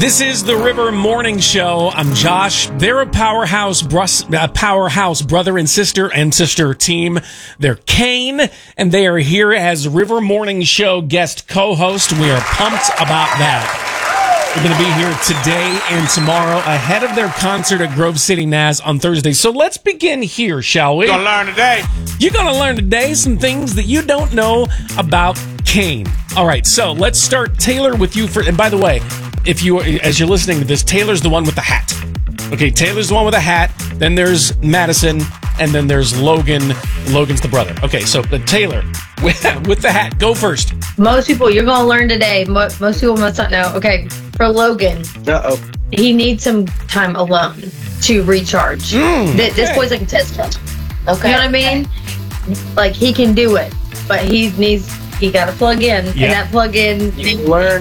This is the River Morning Show. I'm Josh. They're a powerhouse brother and sister team. They're Kane, and they are here as River Morning Show guest co-host. We are pumped about that. They're going to be here today and tomorrow ahead of their concert at Grove City Naz on Thursday. So let's begin here, shall we? You're going to learn today. You're going to learn today some things that you don't know about Kane. All right, so let's start, Taylor, with you. And by the way, as you're listening to this, Taylor's the one with the hat. Okay, Taylor's the one with the hat. Then there's Madison, and then there's Logan. Logan's the brother. Okay, so Taylor with the hat. Go first. Most people, you're going to learn today. Most people must not know. Okay, for Logan, he needs some time alone to recharge. This boy's like a test tub. Okay, you know what I mean? Like, he can do it, but he got to plug in, and that plug in, he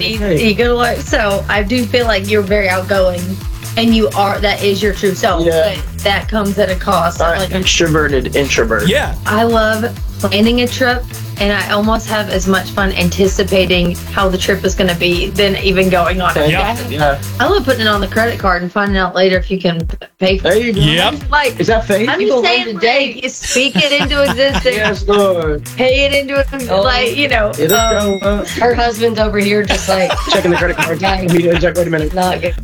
can learn. So I do feel like you're very outgoing, and that is your true self. Yeah. But that comes at a cost. Like extroverted introvert. Yeah. I love planning a trip, and I almost have as much fun anticipating how the trip is going to be than even going on it. Yeah. I love putting it on the credit card and finding out later if you can pay for it. There you go. Yep. Like, Is that faith? I'm You just gonna saying, learn today. like, speak it into existence. Yes, Lord. Pay it into it, like, you know. It'll show up. Her husband's over here just like, Checking the credit card. Wait a minute. not good.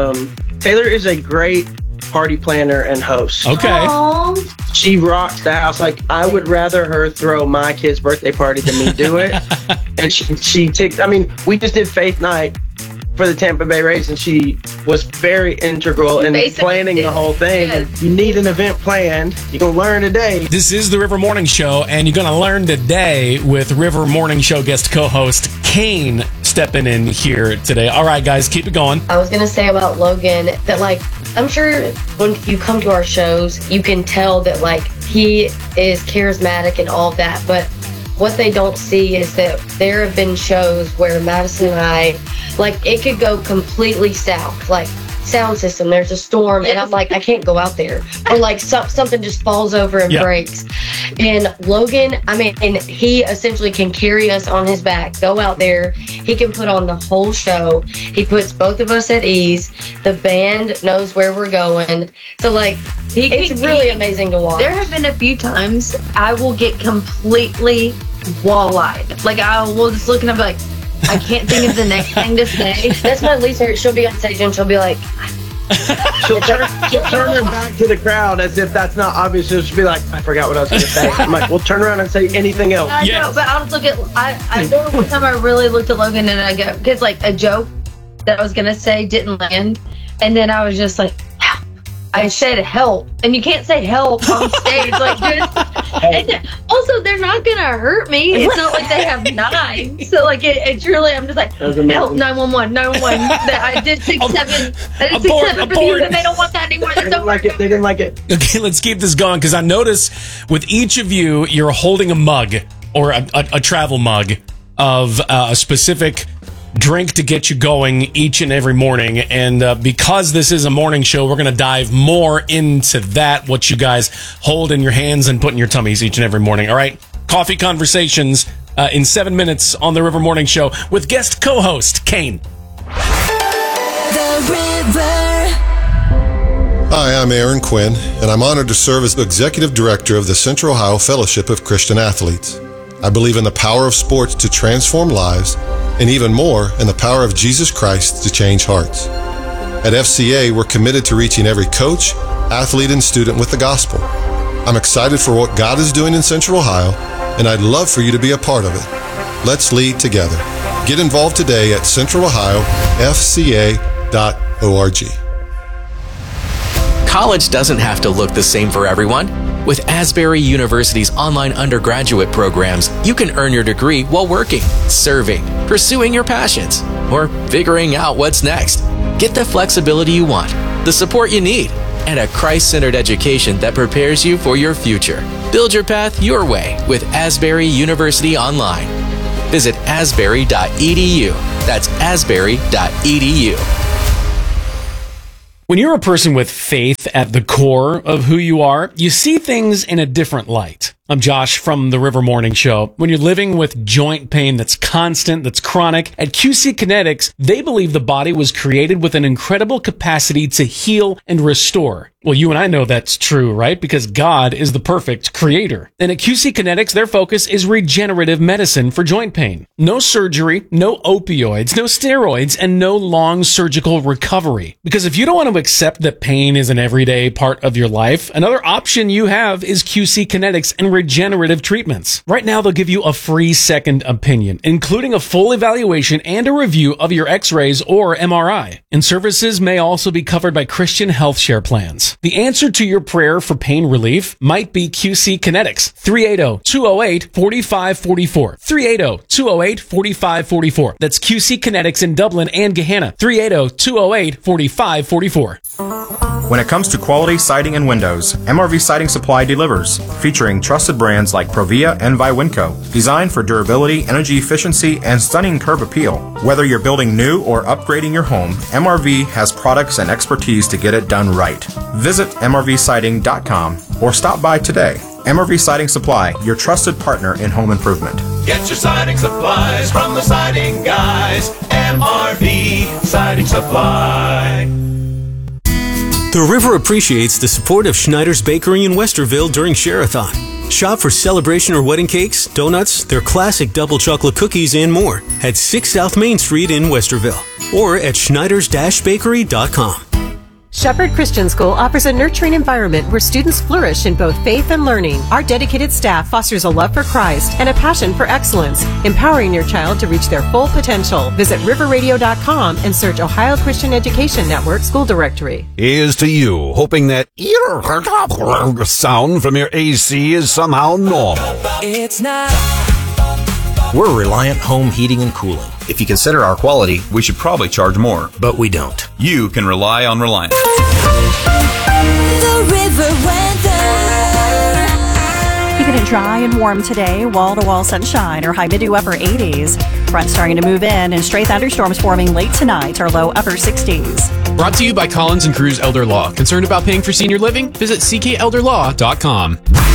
Taylor is a great party planner and host. Okay. Aww. She rocks the house. Like, I would rather her throw my kid's birthday party than me do it. And she takes, we just did Faith Night for the Tampa Bay Rays, and she was very integral in planning the whole thing. Yes. You need an event planned. You're going to learn today. This is the River Morning Show, and you're going to learn today with River Morning Show guest co-host Kane stepping in here today. All right, guys, keep it going. I was going to say about Logan that, like, I'm sure when you come to our shows, you can tell that, like, he is charismatic and all of that, but what they don't see is that there have been shows where Madison and I, like, it could go completely south, like sound system, there's a storm, and I'm like, I can't go out there, or like something just falls over and breaks. And Logan, he essentially can carry us on his back, go out there, he can put on the whole show, he puts both of us at ease, the band knows where we're going, so like, it's really amazing to watch. There have been a few times I will get completely wall-eyed. Like, I will just look and I'm like, I can't think of the next thing to say. That's my least favorite. She'll be on stage and she'll be like, She'll turn her back to the crowd as if that's not obvious. She'll just be like, I forgot what I was going to say. I'm like, well, turn around and say anything else. I know, but I'll look at, I know one time I really looked at Logan and I go, because like a joke that I was going to say didn't land. And then I was just like, help. I said help. And you can't say help on stage. Like, dude. And also, they're not going to hurt me. It's not like they have knives. So, like, it's really, I'm just like, help, 911, 911. I did 6-7. I did 6-7 for you, and they don't want that anymore. They didn't like it. They didn't like it. Okay, let's keep this going, because I notice with each of you, you're holding a mug or a travel mug of a specific drink to get you going each and every morning. And because this is a morning show, we're going to dive more into that, what you guys hold in your hands and put in your tummies each and every morning. All right? Coffee Conversations in 7 minutes on the River Morning Show with guest co-host Kane. The River. Hi, I'm Aaron Quinn, and I'm honored to serve as the Executive Director of the Central Ohio Fellowship of Christian Athletes. I believe in the power of sports to transform lives, and even more, in the power of Jesus Christ to change hearts. At FCA, we're committed to reaching every coach, athlete, and student with the gospel. I'm excited for what God is doing in Central Ohio, and I'd love for you to be a part of it. Let's lead together. Get involved today at centralohiofca.org. College doesn't have to look the same for everyone. With Asbury University's online undergraduate programs, you can earn your degree while working, serving, pursuing your passions, or figuring out what's next. Get the flexibility you want, the support you need, and a Christ-centered education that prepares you for your future. Build your path your way with Asbury University Online. Visit asbury.edu. That's asbury.edu. When you're a person with faith at the core of who you are, you see things in a different light. I'm Josh from the River Morning Show. When you're living with joint pain that's constant, that's chronic, at QC Kinetics, they believe the body was created with an incredible capacity to heal and restore. Well, you and I know that's true, right? Because God is the perfect creator. And at QC Kinetics, their focus is regenerative medicine for joint pain. No surgery, no opioids, no steroids, and no long surgical recovery. Because if you don't want to accept that pain is an everyday part of your life, another option you have is QC Kinetics and regenerative treatments. Right now, they'll give you a free second opinion, including a full evaluation and a review of your x-rays or MRI. And services may also be covered by Christian health share plans. The answer to your prayer for pain relief might be QC Kinetics. 380-208-4544. 380-208-4544. That's QC Kinetics in Dublin and Gahanna. 380-208-4544. When it comes to quality siding and windows, MRV Siding Supply delivers, featuring trusted brands like Provia and Viwinco, designed for durability, energy efficiency, and stunning curb appeal. Whether you're building new or upgrading your home, MRV has products and expertise to get it done right. Visit MRVsiding.com or stop by today. MRV Siding Supply, your trusted partner in home improvement. Get your siding supplies from the siding guys. MRV Siding Supply. The River appreciates the support of Schneider's Bakery in Westerville during Share-a-thon. Shop for celebration or wedding cakes, donuts, their classic double chocolate cookies, and more at 6 South Main Street in Westerville or at schneiders-bakery.com. Shepherd Christian School offers a nurturing environment where students flourish in both faith and learning. Our dedicated staff fosters a love for Christ and a passion for excellence, empowering your child to reach their full potential. Visit riverradio.com and search Ohio Christian Education Network School Directory. Here's to you, hoping that sound from your AC is somehow normal. It's not. We're Reliant Home Heating and Cooling. If you consider our quality, we should probably charge more, but we don't. You can rely on Reliant. The River weather. Keeping it dry and warm today, wall-to-wall sunshine or high mid to upper 80s. Front starting to move in and stray thunderstorms forming late tonight or low upper 60s. Brought to you by Collins and Cruz Elder Law. Concerned about paying for senior living? Visit ckelderlaw.com.